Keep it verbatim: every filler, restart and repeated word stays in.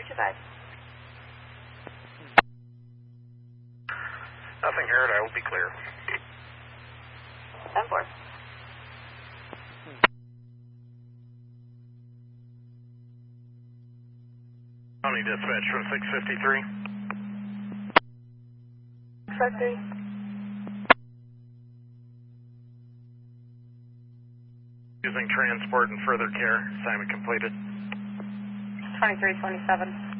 two two five. Nothing heard. I will be clear. ten four. County dispatch from six fifty-three. six five three. Using transport and further care. Assignment completed. twenty-three twenty-seven.